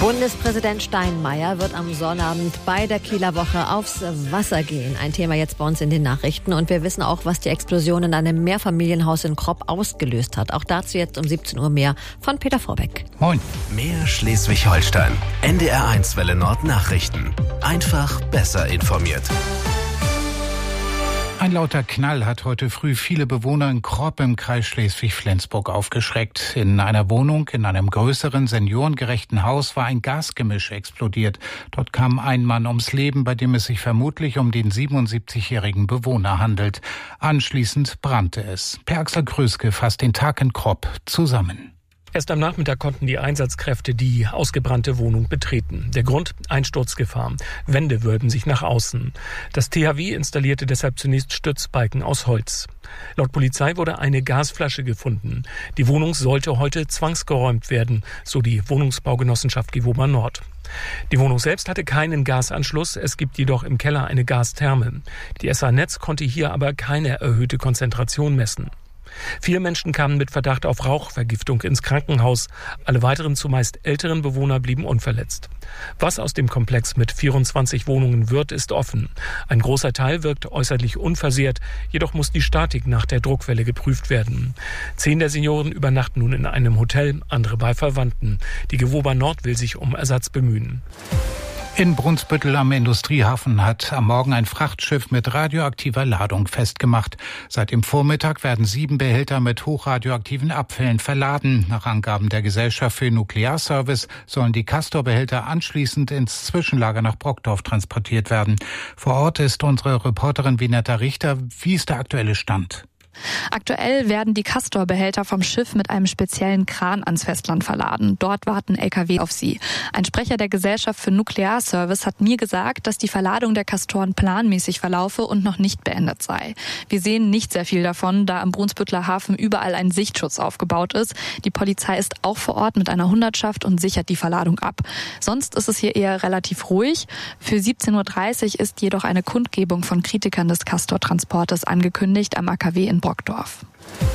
Bundespräsident Steinmeier wird am Sonnabend bei der Kieler Woche aufs Wasser gehen. Ein Thema jetzt bei uns in den Nachrichten. Und wir wissen auch, was die Explosion in einem Mehrfamilienhaus in Kropp ausgelöst hat. Auch dazu jetzt um 17 Uhr mehr von Peter Vorbeck. Moin. Mehr Schleswig-Holstein. NDR1 Welle Nord Nachrichten. Einfach besser informiert. Ein lauter Knall hat heute früh viele Bewohner in Kropp im Kreis Schleswig-Flensburg aufgeschreckt. In einer Wohnung in einem größeren, seniorengerechten Haus war ein Gasgemisch explodiert. Dort kam ein Mann ums Leben, bei dem es sich vermutlich um den 77-jährigen Bewohner handelt. Anschließend brannte es. Per Axel Kröske fasst den Tag in Kropp zusammen. Erst am Nachmittag konnten die Einsatzkräfte die ausgebrannte Wohnung betreten. Der Grund: Einsturzgefahr. Wände wölben sich nach außen. Das THW installierte deshalb zunächst Stützbalken aus Holz. Laut Polizei wurde eine Gasflasche gefunden. Die Wohnung sollte heute zwangsgeräumt werden, so die Wohnungsbaugenossenschaft Gewoba Nord. Die Wohnung selbst hatte keinen Gasanschluss, es gibt jedoch im Keller eine Gastherme. Die SA Netz konnte hier aber keine erhöhte Konzentration messen. 4 Menschen kamen mit Verdacht auf Rauchvergiftung ins Krankenhaus. Alle weiteren, zumeist älteren Bewohner blieben unverletzt. Was aus dem Komplex mit 24 Wohnungen wird, ist offen. Ein großer Teil wirkt äußerlich unversehrt, jedoch muss die Statik nach der Druckwelle geprüft werden. 10 der Senioren übernachten nun in einem Hotel, andere bei Verwandten. Die Gewoba Nord will sich um Ersatz bemühen. In Brunsbüttel am Industriehafen hat am Morgen ein Frachtschiff mit radioaktiver Ladung festgemacht. Seit dem Vormittag werden 7 Behälter mit hochradioaktiven Abfällen verladen. Nach Angaben der Gesellschaft für Nuklearservice sollen die Castor-Behälter anschließend ins Zwischenlager nach Brockdorf transportiert werden. Vor Ort ist unsere Reporterin Vinetta Richter. Wie ist der aktuelle Stand? Aktuell werden die Castor-Behälter vom Schiff mit einem speziellen Kran ans Festland verladen. Dort warten LKW auf sie. Ein Sprecher der Gesellschaft für Nuklearservice hat mir gesagt, dass die Verladung der Castoren planmäßig verlaufe und noch nicht beendet sei. Wir sehen nicht sehr viel davon, da am Brunsbüttler Hafen überall ein Sichtschutz aufgebaut ist. Die Polizei ist auch vor Ort mit einer Hundertschaft und sichert die Verladung ab. Sonst ist es hier eher relativ ruhig. Für 17.30 Uhr ist jedoch eine Kundgebung von Kritikern des Castor-Transportes angekündigt am AKW in Brockdorf.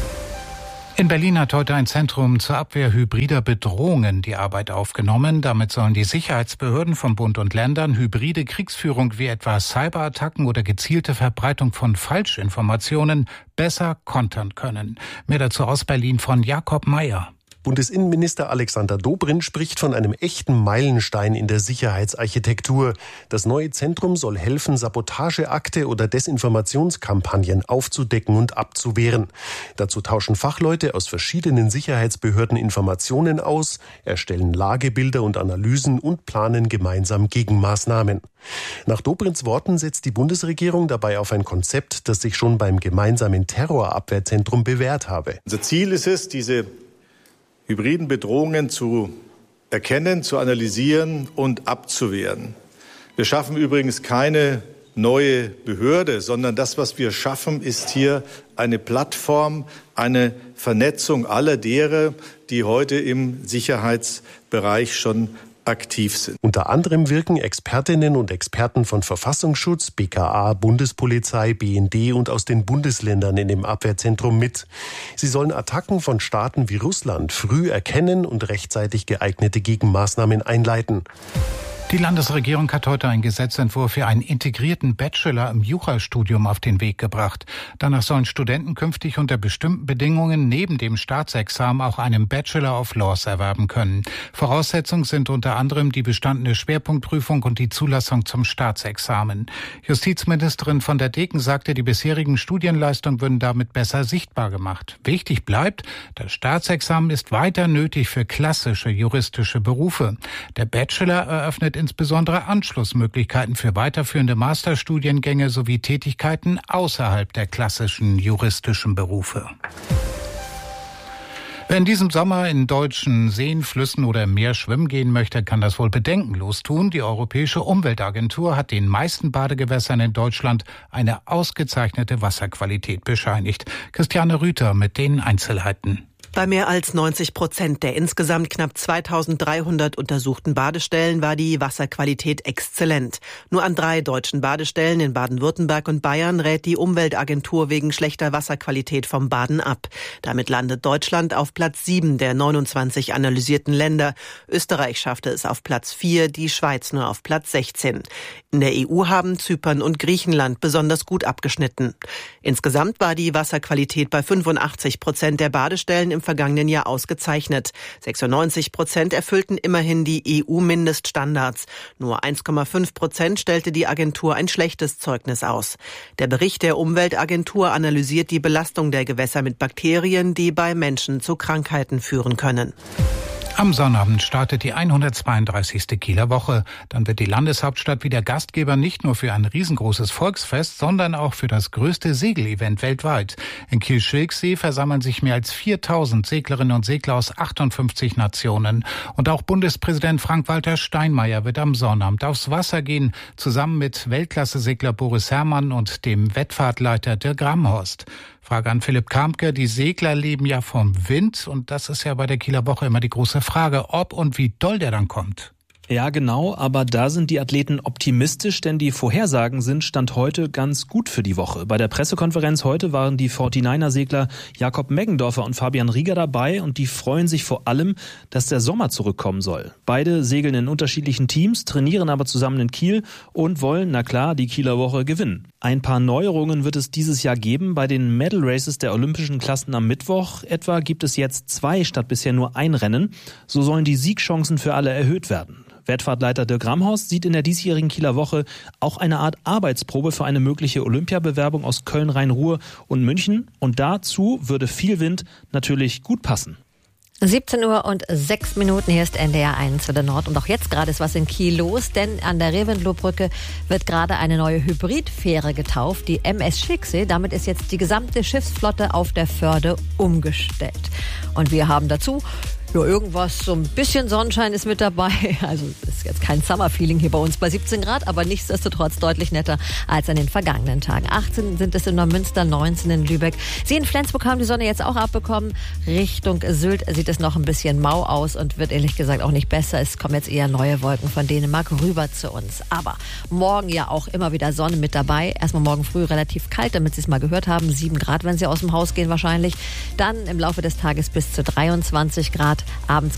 In Berlin hat heute ein Zentrum zur Abwehr hybrider Bedrohungen die Arbeit aufgenommen. Damit sollen die Sicherheitsbehörden von Bund und Ländern hybride Kriegsführung wie etwa Cyberattacken oder gezielte Verbreitung von Falschinformationen besser kontern können. Mehr dazu aus Berlin von Jakob Mayer. Bundesinnenminister Alexander Dobrindt spricht von einem echten Meilenstein in der Sicherheitsarchitektur. Das neue Zentrum soll helfen, Sabotageakte oder Desinformationskampagnen aufzudecken und abzuwehren. Dazu tauschen Fachleute aus verschiedenen Sicherheitsbehörden Informationen aus, erstellen Lagebilder und Analysen und planen gemeinsam Gegenmaßnahmen. Nach Dobrindts Worten setzt die Bundesregierung dabei auf ein Konzept, das sich schon beim gemeinsamen Terrorabwehrzentrum bewährt habe. Unser Ziel ist es, diese hybriden Bedrohungen zu erkennen, zu analysieren und abzuwehren. Wir schaffen übrigens keine neue Behörde, sondern das, was wir schaffen, ist hier eine Plattform, eine Vernetzung aller derer, die heute im Sicherheitsbereich schon aktiv sind. Unter anderem wirken Expertinnen und Experten von Verfassungsschutz, BKA, Bundespolizei, BND und aus den Bundesländern in dem Abwehrzentrum mit. Sie sollen Attacken von Staaten wie Russland früh erkennen und rechtzeitig geeignete Gegenmaßnahmen einleiten. Die Landesregierung hat heute einen Gesetzentwurf für einen integrierten Bachelor im Jurastudium auf den Weg gebracht. Danach sollen Studenten künftig unter bestimmten Bedingungen neben dem Staatsexamen auch einen Bachelor of Laws erwerben können. Voraussetzung sind unter anderem die bestandene Schwerpunktprüfung und die Zulassung zum Staatsexamen. Justizministerin von der Deken sagte, die bisherigen Studienleistungen würden damit besser sichtbar gemacht. Wichtig bleibt, das Staatsexamen ist weiter nötig für klassische juristische Berufe. Der Bachelor eröffnet insbesondere Anschlussmöglichkeiten für weiterführende Masterstudiengänge sowie Tätigkeiten außerhalb der klassischen juristischen Berufe. Wer in diesem Sommer in deutschen Seen, Flüssen oder im Meer schwimmen gehen möchte, kann das wohl bedenkenlos tun. Die Europäische Umweltagentur hat den meisten Badegewässern in Deutschland eine ausgezeichnete Wasserqualität bescheinigt. Christiane Rüther mit den Einzelheiten. Bei mehr als 90% der insgesamt knapp 2300 untersuchten Badestellen war die Wasserqualität exzellent. Nur an 3 deutschen Badestellen in Baden-Württemberg und Bayern rät die Umweltagentur wegen schlechter Wasserqualität vom Baden ab. Damit landet Deutschland auf Platz 7 der 29 analysierten Länder. Österreich schaffte es auf Platz 4, die Schweiz nur auf Platz 16. In der EU haben Zypern und Griechenland besonders gut abgeschnitten. Insgesamt war die Wasserqualität bei 85% der Badestellen im vergangenen Jahr ausgezeichnet. 96% erfüllten immerhin die EU-Mindeststandards. Nur 1,5% stellte die Agentur ein schlechtes Zeugnis aus. Der Bericht der Umweltagentur analysiert die Belastung der Gewässer mit Bakterien, die bei Menschen zu Krankheiten führen können. Am Sonnabend startet die 132. Kieler Woche. Dann wird die Landeshauptstadt wieder Gastgeber nicht nur für ein riesengroßes Volksfest, sondern auch für das größte Segelevent weltweit. In Kiel-Schilksee versammeln sich mehr als 4000 Seglerinnen und Segler aus 58 Nationen. Und auch Bundespräsident Frank-Walter Steinmeier wird am Sonnabend aufs Wasser gehen, zusammen mit Weltklasse-Segler Boris Herrmann und dem Wettfahrtleiter Dirk Ramhorst. Frage an Philipp Kamke. Die Segler leben ja vom Wind und das ist ja bei der Kieler Woche immer die große Frage, ob und wie doll der dann kommt. Ja, genau, aber da sind die Athleten optimistisch, denn die Vorhersagen sind Stand heute ganz gut für die Woche. Bei der Pressekonferenz heute waren die 49er-Segler Jakob Meggendorfer und Fabian Rieger dabei und die freuen sich vor allem, dass der Sommer zurückkommen soll. Beide segeln in unterschiedlichen Teams, trainieren aber zusammen in Kiel und wollen, na klar, die Kieler Woche gewinnen. Ein paar Neuerungen wird es dieses Jahr geben. Bei den Medal Races der olympischen Klassen am Mittwoch etwa gibt es jetzt 2 statt bisher nur ein Rennen. So sollen die Siegchancen für alle erhöht werden. Wettfahrtleiter Dirk Ramhorst sieht in der diesjährigen Kieler Woche auch eine Art Arbeitsprobe für eine mögliche Olympiabewerbung aus Köln, Rhein-Ruhr und München. Und dazu würde viel Wind natürlich gut passen. 17:06 Uhr, hier ist NDR 1 für den Nord. Und auch jetzt gerade ist was in Kiel los, denn an der Reventlow-Brücke wird gerade eine neue Hybridfähre getauft, die MS Schilksee. Damit ist jetzt die gesamte Schiffsflotte auf der Förde umgestellt. Und wir haben dazu irgendwas, so ein bisschen Sonnenschein ist mit dabei. Also ist jetzt kein Summer-Feeling hier bei uns bei 17 Grad, aber nichtsdestotrotz deutlich netter als an den vergangenen Tagen. 18 sind es in Neumünster, 19 in Lübeck. Sie in Flensburg haben die Sonne jetzt auch abbekommen. Richtung Sylt sieht es noch ein bisschen mau aus und wird ehrlich gesagt auch nicht besser. Es kommen jetzt eher neue Wolken von Dänemark rüber zu uns. Aber morgen ja auch immer wieder Sonne mit dabei. Erstmal morgen früh relativ kalt, damit Sie es mal gehört haben. 7 Grad, wenn Sie aus dem Haus gehen wahrscheinlich. Dann im Laufe des Tages bis zu 23 Grad. Abends